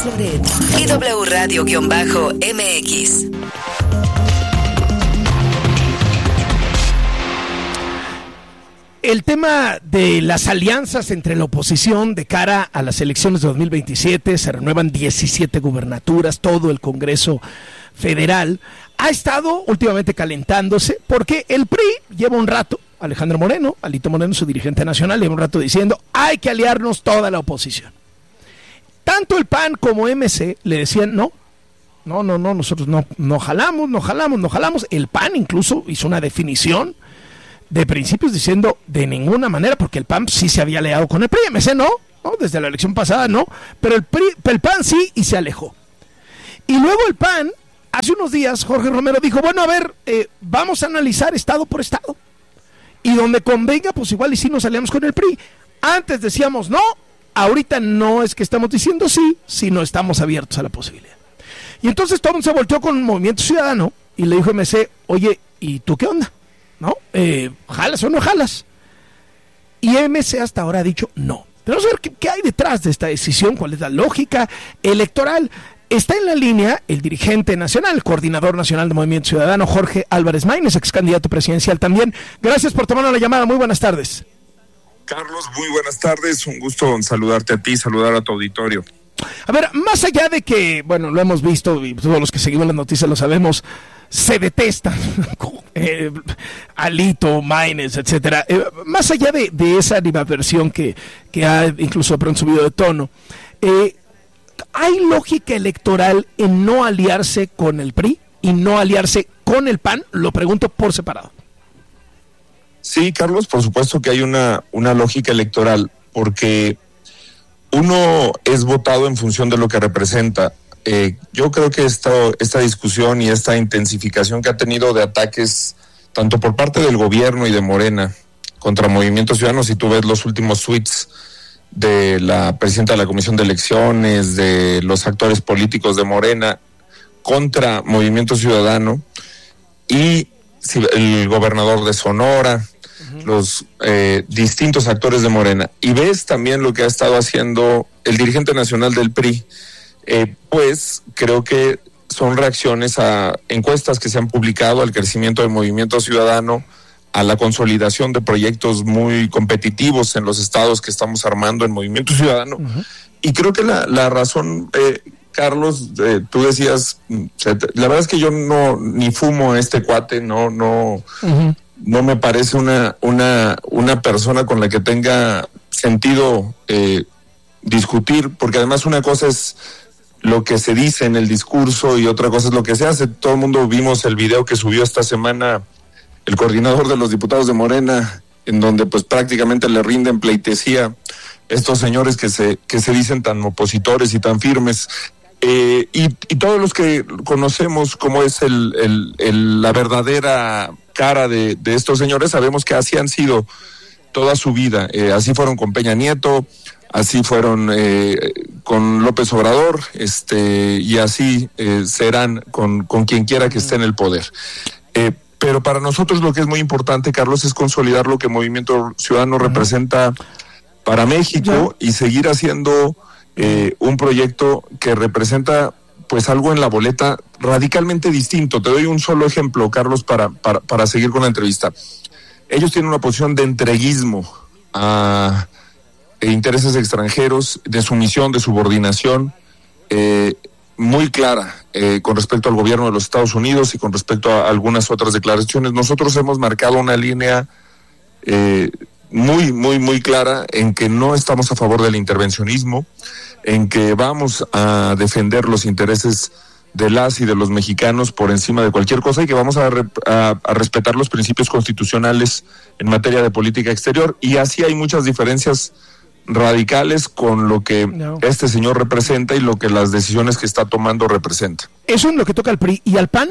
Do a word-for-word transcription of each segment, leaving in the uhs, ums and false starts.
Carlos Loret y W Radio-M X. El tema de las alianzas entre la oposición de cara a las elecciones de dos mil veintisiete, se renuevan diecisiete gubernaturas, todo el Congreso Federal, ha estado últimamente calentándose porque el P R I lleva un rato, Alejandro Moreno, Alito Moreno, su dirigente nacional, lleva un rato diciendo hay que aliarnos toda la oposición. Tanto el P A N como M C le decían no, no, no, no, nosotros no, no jalamos, no jalamos, no jalamos. El P A N incluso hizo una definición de principios diciendo de ninguna manera, porque el P A N sí se había aliado con el P R I, M C no, no, desde la elección pasada no, pero el, P R I, el P A N sí y se alejó. Y luego el P A N, hace unos días, Jorge Romero dijo, bueno, a ver, eh, vamos a analizar estado por estado, y donde convenga, pues igual y sí nos aliamos con el P R I. Antes decíamos no, ahorita no es que estamos diciendo sí, sino estamos abiertos a la posibilidad. Y entonces todo el mundo se volteó con Movimiento Ciudadano y le dijo a M C, oye, ¿y tú qué onda? ¿No? Eh, ¿Jalas o no jalas? Y M C hasta ahora ha dicho no. Pero vamos a ver qué, qué hay detrás de esta decisión, cuál es la lógica electoral. Está en la línea el dirigente nacional, el coordinador nacional de Movimiento Ciudadano, Jorge Álvarez Maínez, ex candidato presidencial también. Gracias por tomar la llamada, muy buenas tardes. Carlos, muy buenas tardes, un gusto saludarte a ti, saludar a tu auditorio. A ver, más allá de que, bueno, lo hemos visto y todos los que seguimos las noticias lo sabemos, se detestan, eh, Alito, Maínez, etcétera. Eh, más allá de, de esa animadversión que, que ha incluso pronto subido de tono, eh, ¿hay lógica electoral en no aliarse con el P R I y no aliarse con el P A N? Lo pregunto por separado. Sí, Carlos, por supuesto que hay una, una lógica electoral, porque uno es votado en función de lo que representa. Eh, yo creo que esta, esta discusión y esta intensificación que ha tenido de ataques tanto por parte del gobierno y de Morena contra Movimiento Ciudadano, si tú ves los últimos tweets de la presidenta de la Comisión de Elecciones, de los actores políticos de Morena contra Movimiento Ciudadano y el gobernador de Sonora, uh-huh. los eh, distintos actores de Morena, y ves también lo que ha estado haciendo el dirigente nacional del P R I, eh, pues creo que son reacciones a encuestas que se han publicado, al crecimiento del Movimiento Ciudadano, a la consolidación de proyectos muy competitivos en los estados que estamos armando en Movimiento Ciudadano. Uh-huh. Y creo que la, la razón, eh, Carlos, eh, tú decías, la verdad es que yo no ni fumo a este cuate, no, no, uh-huh. no me parece una, una, una persona con la que tenga sentido eh, discutir, porque además una cosa es lo que se dice en el discurso y otra cosa es lo que se hace. Todo el mundo vimos el video que subió esta semana el coordinador de los diputados de Morena, en donde pues prácticamente le rinden pleitesía estos señores que se que se dicen tan opositores y tan firmes, eh, y, y todos los que conocemos cómo es el, el, el la verdadera cara de, de estos señores, sabemos que así han sido toda su vida. Eh, así fueron con Peña Nieto, así fueron eh, con López Obrador, este y así eh, serán con, con quien quiera que esté en el poder. Eh, Pero para nosotros lo que es muy importante, Carlos, es consolidar lo que Movimiento Ciudadano uh-huh. representa para México y seguir haciendo eh, un proyecto que representa pues algo en la boleta radicalmente distinto. Te doy un solo ejemplo, Carlos, para, para, para seguir con la entrevista. Ellos tienen una posición de entreguismo a intereses extranjeros, de sumisión, de subordinación, eh, muy clara eh, con respecto al gobierno de los Estados Unidos y con respecto a algunas otras declaraciones. Nosotros hemos marcado una línea eh, muy, muy, muy clara en que no estamos a favor del intervencionismo, en que vamos a defender los intereses de las y de los mexicanos por encima de cualquier cosa y que vamos a, re, a, a respetar los principios constitucionales en materia de política exterior. Y así hay muchas diferencias radicales con lo que no. este señor representa y lo que las decisiones que está tomando representa. Eso es lo que toca al P R I. ¿Y al P A N?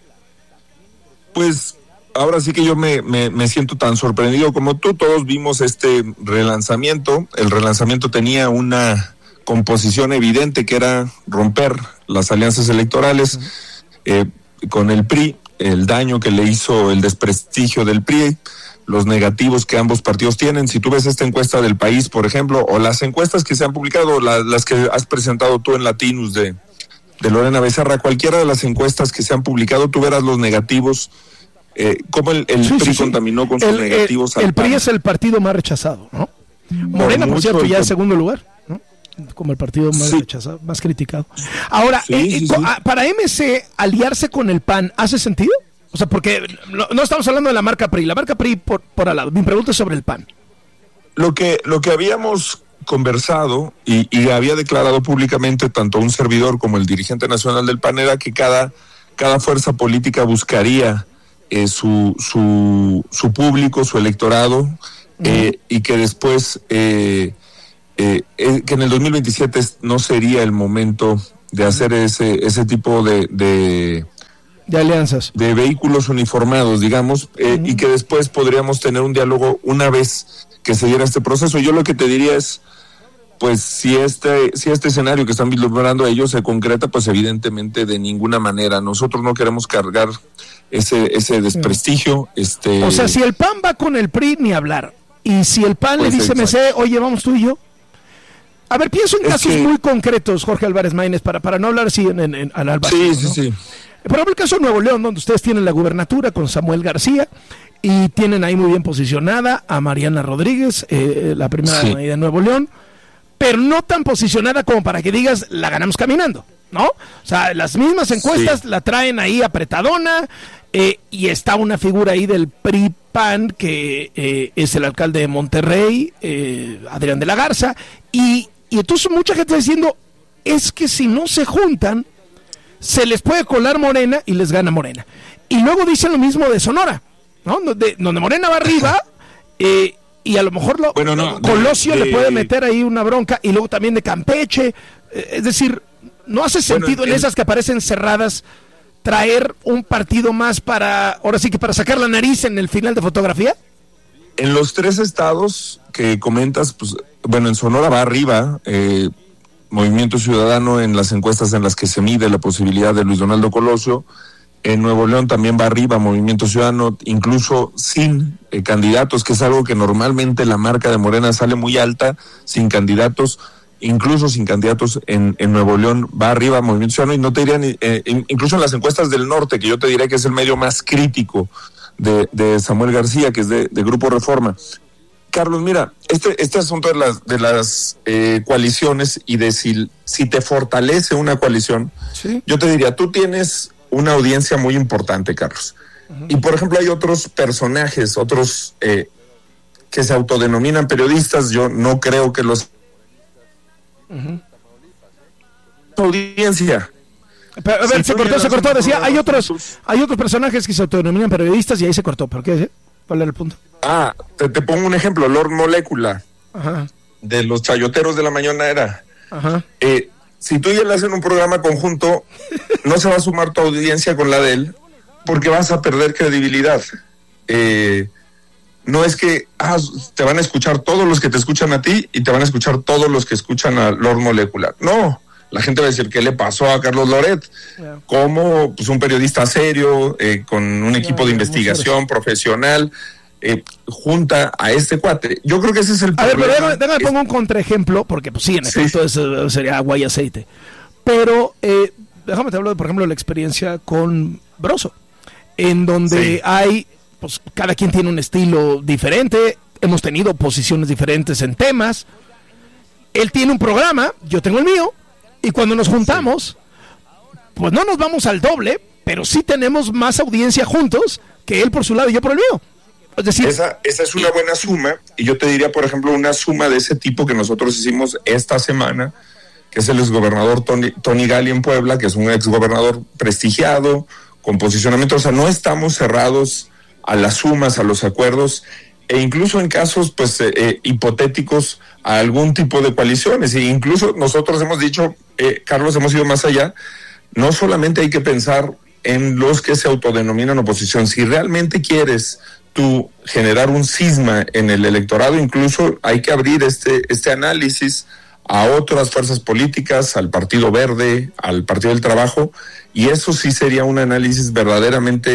Pues ahora sí que yo me, me, me siento tan sorprendido como tú. Todos vimos este relanzamiento. El relanzamiento tenía una composición evidente que era romper las alianzas electorales uh-huh. eh, con el P R I, el daño que le hizo el desprestigio del P R I, los negativos que ambos partidos tienen. Si tú ves esta encuesta del País, por ejemplo, o las encuestas que se han publicado, la, las que has presentado tú en Latinus de, de Lorena Becerra, cualquiera de las encuestas que se han publicado, tú verás los negativos, eh, cómo el, el sí, P R I sí, sí. contaminó con sus el, negativos. El, al el P R I P A N. es el partido más rechazado, ¿no? Morena, por, por cierto, ya en segundo lugar, ¿no? Como el partido más sí. rechazado, más criticado. Ahora, sí, eh, sí, sí. para M C, aliarse con el P A N, ¿hace sentido? O sea, porque no, no estamos hablando de la marca P R I, la marca P R I por, por al lado. Mi pregunta es sobre el P A N. Lo que, lo que habíamos conversado y, y había declarado públicamente tanto un servidor como el dirigente nacional del P A N era que cada, cada fuerza política buscaría eh, su, su, su público, su electorado, uh-huh. eh, y que después, eh, eh, eh, que en el dos mil veintisiete no sería el momento de hacer ese, ese tipo de... de de alianzas, de vehículos uniformados, digamos, eh, uh-huh. y que después podríamos tener un diálogo una vez que se diera este proceso. Yo lo que te diría es, pues si este si este escenario que están vislumbrando ellos se concreta, pues evidentemente de ninguna manera. Nosotros no queremos cargar ese ese desprestigio. Uh-huh. este O sea, si el P A N va con el P R I, ni hablar. Y si el P A N pues le dice, M C, oye, vamos tú y yo. A ver, pienso en es casos que... muy concretos, Jorge Álvarez Maínez, para, para no hablar así en, en, en al alba. Sí, sí, ¿no? sí. Por ejemplo, el caso de Nuevo León, donde ustedes tienen la gubernatura con Samuel García y tienen ahí muy bien posicionada a Mariana Rodríguez, eh, la primera sí. de Nuevo León, pero no tan posicionada como para que digas, la ganamos caminando, ¿no? O sea, las mismas encuestas sí. la traen ahí apretadona, eh, y está una figura ahí del P R I P A N que eh, es el alcalde de Monterrey, eh, Adrián de la Garza, y, y entonces mucha gente está diciendo, es que si no se juntan, se les puede colar Morena y les gana Morena. Y luego dicen lo mismo de Sonora, ¿no? Donde, donde Morena va arriba, eh, y a lo mejor lo, bueno, no, Colosio de, de, le puede meter ahí una bronca, y luego también de Campeche, eh, es decir, no hace sentido bueno, en esas que aparecen cerradas traer un partido más para, ahora sí que para sacar la nariz en el final de fotografía. En los tres estados que comentas, pues, bueno, en Sonora va arriba, eh, Movimiento Ciudadano en las encuestas en las que se mide la posibilidad de Luis Donaldo Colosio. En Nuevo León también va arriba Movimiento Ciudadano, incluso sin eh, candidatos, que es algo que normalmente la marca de Morena sale muy alta, sin candidatos, incluso sin candidatos en, en Nuevo León va arriba Movimiento Ciudadano, y no te diría ni, eh, incluso en las encuestas del norte, que yo te diré que es el medio más crítico de, de Samuel García, que es de, de Grupo Reforma. Carlos, mira, este este asunto de las de las eh, coaliciones y de si, si te fortalece una coalición, ¿sí? Yo te diría, tú tienes una audiencia muy importante, Carlos. Uh-huh. Y por ejemplo hay otros personajes, otros eh, que se autodenominan periodistas, yo no creo que los... Uh-huh. Audiencia. Pero, a ver, si se cortó, se cortó, decía, hay otros, hay otros personajes que se autodenominan periodistas y ahí se cortó, ¿pero qué? ¿Cuál era el punto? Ah, te, te pongo un ejemplo, Lord Molécula, ajá, de los chayoteros de la mañanera. Ajá. Eh, si tú y él hacen un programa conjunto, no se va a sumar tu audiencia con la de él, porque vas a perder credibilidad. Eh, no es que ah, te van a escuchar todos los que te escuchan a ti y te van a escuchar todos los que escuchan a Lord Molécula. No, la gente va a decir, ¿qué le pasó a Carlos Loret? Yeah. Como pues, un periodista serio, eh, con un equipo yeah, de investigación profesional, Eh, junta a este cuate. Yo creo que ese es el a problema. A ver, pero déjame, déjame pongo un contraejemplo, porque pues sí, en efecto sí. eso sería agua y aceite. Pero eh, déjame te hablo de, por ejemplo, la experiencia con Broso, en donde sí. hay, pues cada quien tiene un estilo diferente, hemos tenido posiciones diferentes en temas. Él tiene un programa, yo tengo el mío, y cuando nos juntamos, sí. pues no nos vamos al doble, pero sí tenemos más audiencia juntos que él por su lado y yo por el mío. Es decir, esa, esa es una buena suma, y yo te diría, por ejemplo, una suma de ese tipo que nosotros hicimos esta semana, que es el exgobernador Tony, Tony Gali en Puebla, que es un exgobernador prestigiado, con posicionamiento. O sea, no estamos cerrados a las sumas, a los acuerdos, e incluso en casos pues eh, eh, hipotéticos a algún tipo de coaliciones. E incluso nosotros hemos dicho, eh, Carlos, hemos ido más allá, no solamente hay que pensar en los que se autodenominan oposición. Si realmente quieres tú generar un cisma en el electorado, incluso hay que abrir este este análisis a otras fuerzas políticas, al Partido Verde, al Partido del Trabajo, y eso sí sería un análisis verdaderamente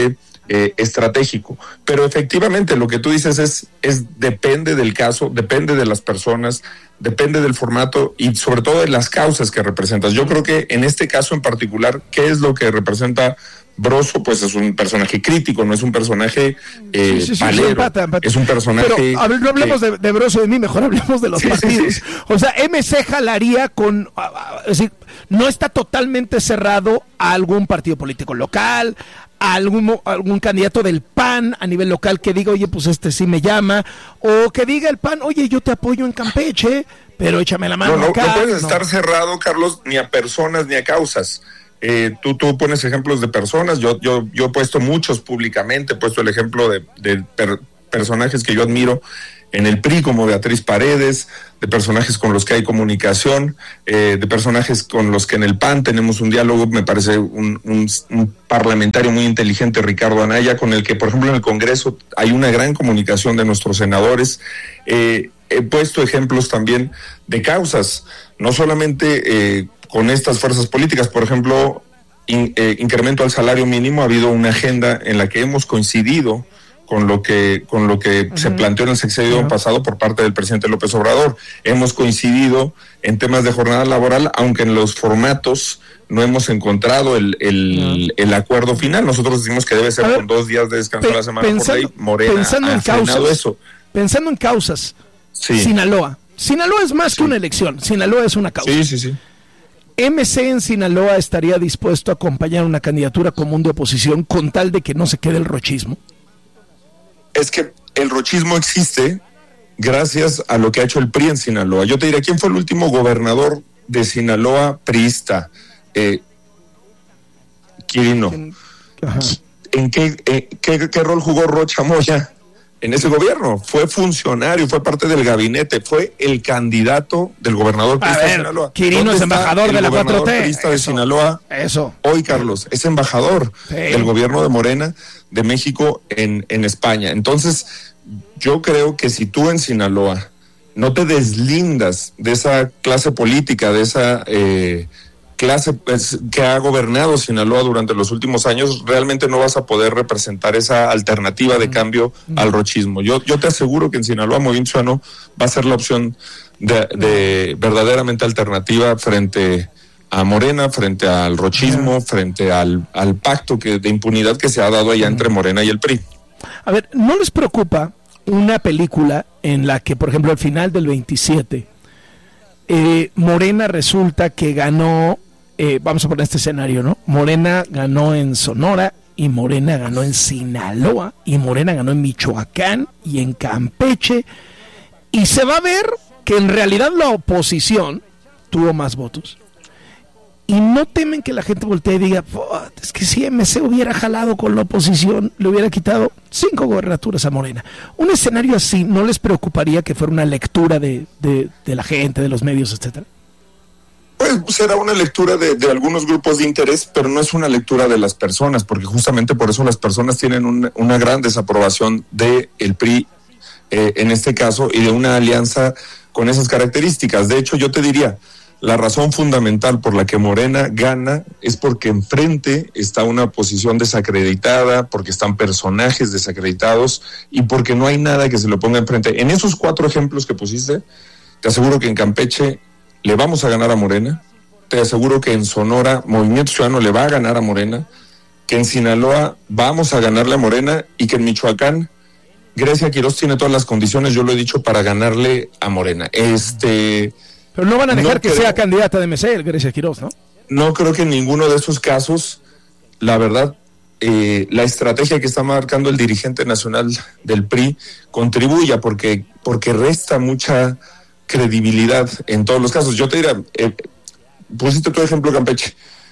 eh, estratégico. Pero efectivamente lo que tú dices es, es depende del caso, depende de las personas, depende del formato y sobre todo de las causas que representas. Yo creo que en este caso en particular, ¿qué es lo que representa Broso? Pues es un personaje crítico, no es un personaje eh, sí, sí, sí, palero, sí, empata, empata. Es un personaje... Pero a ver, no hablemos que... de, de Broso de mí, mejor hablemos de los sí, partidos. sí, sí. O sea, M C jalaría con... Es decir, no está totalmente cerrado a algún partido político local, a algún, algún candidato del P A N a nivel local que diga, oye, pues este sí me llama, o que diga el P A N, oye, yo te apoyo en Campeche, pero échame la mano No, no, acá. no puedes no. estar cerrado, Carlos, ni a personas ni a causas. Eh, tú, tú pones ejemplos de personas, yo, yo, yo he puesto muchos públicamente, he puesto el ejemplo de, de per, personajes que yo admiro en el P R I, como Beatriz Paredes, de personajes con los que hay comunicación, eh, de personajes con los que en el P A N tenemos un diálogo. Me parece un, un, un parlamentario muy inteligente, Ricardo Anaya, con el que, por ejemplo, en el Congreso hay una gran comunicación de nuestros senadores. Eh, he puesto ejemplos también de causas, no solamente eh, con estas fuerzas políticas. Por ejemplo, in, eh, incremento al salario mínimo. Ha habido una agenda en la que hemos coincidido con lo que con lo que uh-huh. se planteó en el sexenio uh-huh. pasado por parte del presidente López Obrador. Hemos coincidido en temas de jornada laboral, aunque en los formatos no hemos encontrado el, el, uh-huh. el acuerdo final. Nosotros decimos que debe ser ver, con dos días de descanso pe- a la semana pensando, por ley. Morena pensando ha en causas, eso. Pensando en causas, sí. Sinaloa. Sinaloa es más sí. que una elección, Sinaloa es una causa. Sí, sí, sí. M C en Sinaloa estaría dispuesto a acompañar una candidatura común de oposición con tal de que no se quede el rochismo. Es que el rochismo existe gracias a lo que ha hecho el P R I en Sinaloa. Yo te diré, ¿quién fue el último gobernador de Sinaloa priista? Eh, Quirino. Ajá. ¿En qué, eh, qué, qué rol jugó Rocha Moya en ese gobierno? Fue funcionario, fue parte del gabinete, fue el candidato del gobernador priista de Sinaloa. Quirino es embajador de la cuatro T. Priista de Sinaloa. Eso. Hoy, Carlos, es embajador sí. del gobierno de Morena de México en, en España. Entonces, yo creo que si tú en Sinaloa no te deslindas de esa clase política, de esa eh, clase pues, que ha gobernado Sinaloa durante los últimos años, realmente no vas a poder representar esa alternativa de cambio mm. al rochismo. Yo, yo te aseguro que en Sinaloa Movimiento Ciudadano va a ser la opción de, de verdaderamente alternativa frente a Morena, frente al rochismo, frente al, al pacto que de impunidad que se ha dado allá entre Morena y el P R I. A ver, ¿no les preocupa una película en la que, por ejemplo, al final del veintisiete, eh, Morena resulta que ganó, eh, vamos a poner este escenario, ¿no? Morena ganó en Sonora y Morena ganó en Sinaloa y Morena ganó en Michoacán y en Campeche, y se va a ver que en realidad la oposición tuvo más votos? Y no temen que la gente voltee y diga, es que si M C hubiera jalado con la oposición, le hubiera quitado cinco gobernaturas a Morena. Un escenario así, ¿no les preocuparía que fuera una lectura de, de, de la gente, de los medios, etcétera? Pues será una lectura de, de algunos grupos de interés, pero no es una lectura de las personas, porque justamente por eso las personas tienen un, una gran desaprobación del P R I, eh, en este caso, y de una alianza con esas características. De hecho, yo te diría, la razón fundamental por la que Morena gana es porque enfrente está una posición desacreditada, porque están personajes desacreditados y porque no hay nada que se lo ponga enfrente. En esos cuatro ejemplos que pusiste, te aseguro que en Campeche le vamos a ganar a Morena, te aseguro que en Sonora Movimiento Ciudadano le va a ganar a Morena, que en Sinaloa vamos a ganarle a Morena y que en Michoacán Grecia Quirós tiene todas las condiciones, yo lo he dicho, para ganarle a Morena. Este... Pero no van a dejar no que creo, sea candidata de M C, Grecia Quirós, ¿no? No creo que en ninguno de esos casos, la verdad, eh, la estrategia que está marcando el dirigente nacional del P R I contribuya, porque, porque resta mucha credibilidad en todos los casos. Yo te diría, eh, pusiste tu ejemplo Campeche.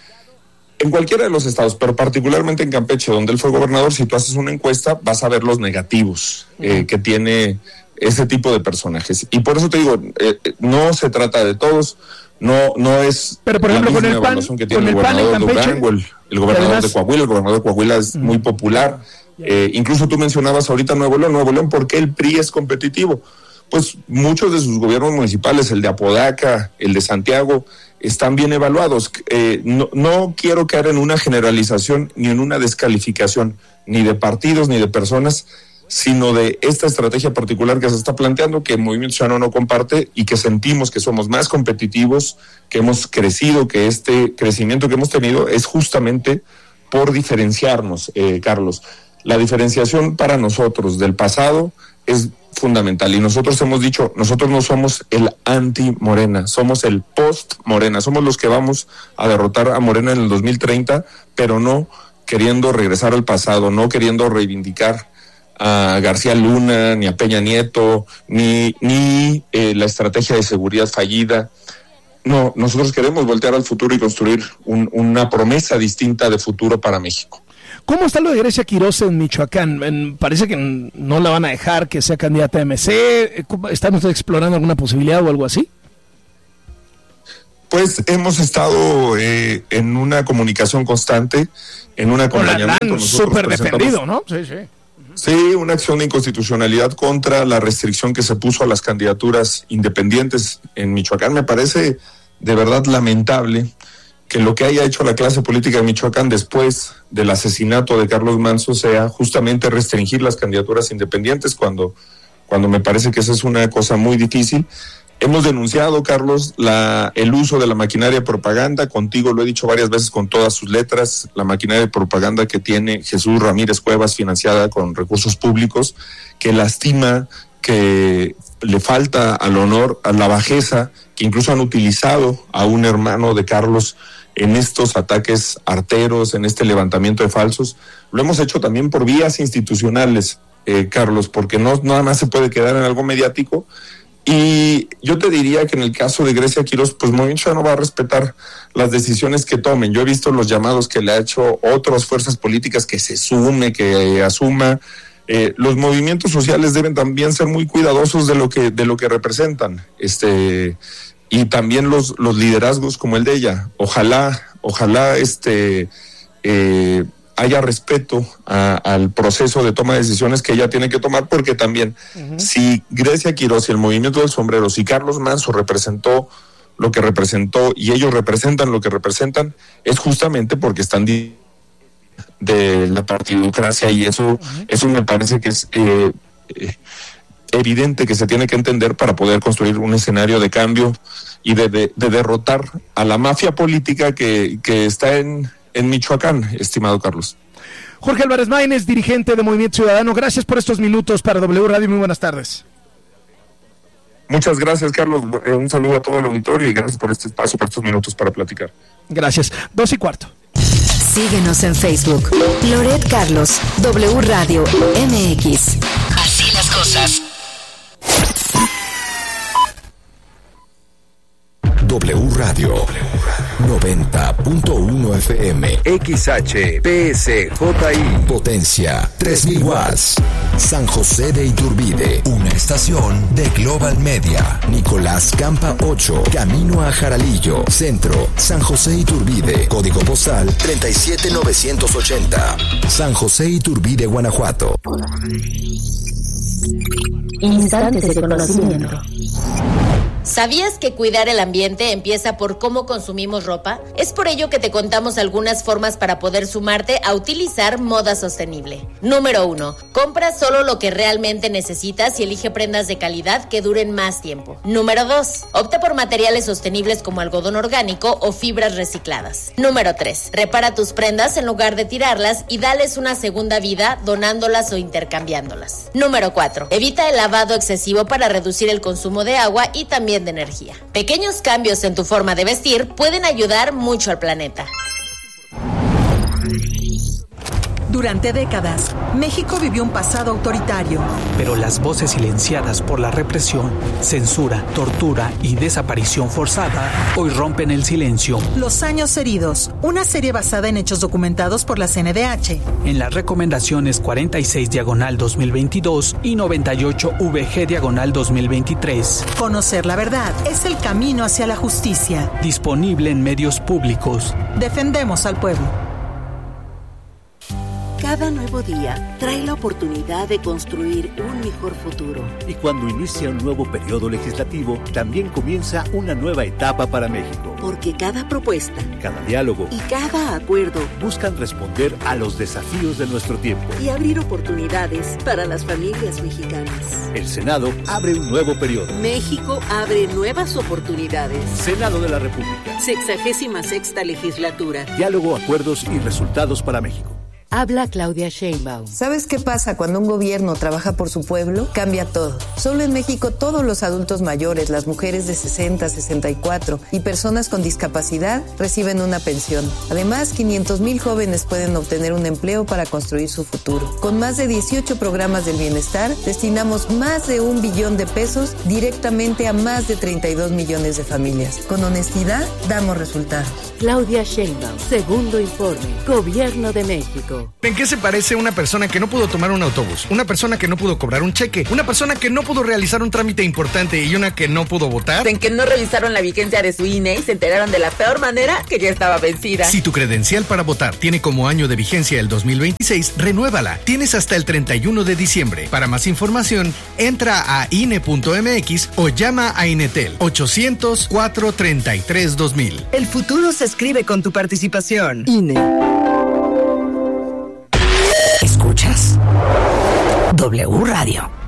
En cualquiera de los estados, pero particularmente en Campeche, donde él fue gobernador, si tú haces una encuesta, vas a ver los negativos eh, uh-huh. que tiene ese tipo de personajes. Y por eso te digo, eh, no se trata de todos, no no es pero por ejemplo con el P A N, que tiene con el el gobernador de Durango, el, el gobernador además, de Coahuila, el gobernador de Coahuila es uh-huh. muy popular. Eh, incluso tú mencionabas ahorita Nuevo León, Nuevo León, ¿por qué el P R I es competitivo? Pues muchos de sus gobiernos municipales, el de Apodaca, el de Santiago, están bien evaluados. Eh, no, no quiero caer en una generalización ni en una descalificación, ni de partidos ni de personas, sino de esta estrategia particular que se está planteando, que Movimiento Ciudadano no comparte y que sentimos que somos más competitivos, que hemos crecido, que este crecimiento que hemos tenido es justamente por diferenciarnos, eh, Carlos. La diferenciación para nosotros del pasado es fundamental y nosotros hemos dicho, nosotros no somos el anti-Morena, somos el post-Morena, somos los que vamos a derrotar a Morena en el dos mil treinta, pero no queriendo regresar al pasado, no queriendo reivindicar a García Luna, ni a Peña Nieto, ni, ni eh, la estrategia de seguridad fallida. No, nosotros queremos voltear al futuro y construir un, una promesa distinta de futuro para México. ¿Cómo está lo de Grecia Quirós en Michoacán? En, parece que no la van a dejar que sea candidata a M C. ¿Están ustedes explorando alguna posibilidad o algo así? Pues hemos estado eh, en una comunicación constante, en un acompañamiento. Súper defendido, ¿no? Sí, sí. Sí, una acción de inconstitucionalidad contra la restricción que se puso a las candidaturas independientes en Michoacán. Me parece de verdad lamentable que lo que haya hecho la clase política de Michoacán después del asesinato de Carlos Manzo sea justamente restringir las candidaturas independientes, cuando, cuando me parece que esa es una cosa muy difícil. Hemos denunciado, Carlos, la, el uso de la maquinaria de propaganda. Contigo lo he dicho varias veces con todas sus letras, la maquinaria de propaganda que tiene Jesús Ramírez Cuevas, financiada con recursos públicos, que lastima, que le falta al honor, a la bajeza, que incluso han utilizado a un hermano de Carlos en estos ataques arteros, en este levantamiento de falsos. Lo hemos hecho también por vías institucionales, eh, Carlos, porque no nada más se puede quedar en algo mediático. Y yo te diría que en el caso de Grecia Quirós, pues Movimiento Ciudadano va a respetar las decisiones que tomen. Yo he visto los llamados que le ha hecho otras fuerzas políticas, que se sume, que asuma. Eh, los movimientos sociales deben también ser muy cuidadosos de lo que de lo que representan, este y también los los liderazgos como el de ella. Ojalá, ojalá este eh, haya respeto a, al proceso de toma de decisiones que ella tiene que tomar, porque también uh-huh. si Grecia Quirós y el Movimiento del Sombrero, si Carlos Manzo representó lo que representó y ellos representan lo que representan, es justamente porque están de la partidocracia, y eso, uh-huh. eso me parece que es eh, eh, evidente que se tiene que entender para poder construir un escenario de cambio y de, de, de derrotar a la mafia política que, que está en en Michoacán, estimado Carlos. Jorge Álvarez Maínez, dirigente de Movimiento Ciudadano, gracias por estos minutos para W Radio, muy buenas tardes. Muchas gracias, Carlos, un saludo a todo el auditorio y gracias por este espacio, por estos minutos para platicar. Gracias, dos y cuarto. Síguenos en Facebook, Loret Carlos, W Radio M X. Así las cosas. W Radio noventa punto uno F M, X H P S J I, potencia tres mil watts, San José de Iturbide, una estación de Global Media. Nicolás Campa ocho, camino a Jaralillo, centro, San José Iturbide, código postal treinta y siete mil novecientos ochenta, San José Iturbide, Guanajuato. Instantes de conocimiento. ¿Sabías que cuidar el ambiente empieza por cómo consumimos ropa? Es por ello que te contamos algunas formas para poder sumarte a utilizar moda sostenible. Número uno. Compra solo lo que realmente necesitas y elige prendas de calidad que duren más tiempo. Número dos. Opta por materiales sostenibles como algodón orgánico o fibras recicladas. Número tres. Repara tus prendas en lugar de tirarlas y dales una segunda vida donándolas o intercambiándolas. Número cuatro. Evita el lavado excesivo para reducir el consumo de agua y también de energía. Pequeños cambios en tu forma de vestir pueden ayudar mucho al planeta. Durante décadas, México vivió un pasado autoritario. Pero las voces silenciadas por la represión, censura, tortura y desaparición forzada hoy rompen el silencio. Los años heridos, una serie basada en hechos documentados por la C N D H. En las recomendaciones cuarenta y seis diagonal dos mil veintidós y noventa y ocho V G diagonal dos mil veintitrés. Conocer la verdad es el camino hacia la justicia. Disponible en medios públicos. Defendemos al pueblo. Cada nuevo día trae la oportunidad de construir un mejor futuro. Y cuando inicia un nuevo periodo legislativo, también comienza una nueva etapa para México. Porque cada propuesta, cada diálogo y cada acuerdo buscan responder a los desafíos de nuestro tiempo y abrir oportunidades para las familias mexicanas. El Senado abre un nuevo periodo. México abre nuevas oportunidades. Senado de la República. Sexagésima sexta legislatura. Diálogo, acuerdos y resultados para México. Habla Claudia Sheinbaum. ¿Sabes qué pasa cuando un gobierno trabaja por su pueblo? Cambia todo. Solo en México todos los adultos mayores, las mujeres de sesenta, sesenta y cuatro y personas con discapacidad reciben una pensión. Además, quinientos mil jóvenes pueden obtener un empleo para construir su futuro. Con más de dieciocho programas del bienestar, destinamos más de un billón de pesos directamente a más de treinta y dos millones de familias. Con honestidad, damos resultados. Claudia Sheinbaum, segundo informe, Gobierno de México. ¿En qué se parece una persona que no pudo tomar un autobús? Una persona que no pudo cobrar un cheque, una persona que no pudo realizar un trámite importante y una que no pudo votar. En que no revisaron la vigencia de su I N E y se enteraron de la peor manera que ya estaba vencida. Si tu credencial para votar tiene como año de vigencia el dos mil veintiséis, renuévala. Tienes hasta el treinta y uno de diciembre. Para más información, entra a I N E punto M X o llama a Inetel ochocientos, cuatro treinta y tres, dos mil. El futuro se escribe con tu participación. I N E. Escuchas W Radio.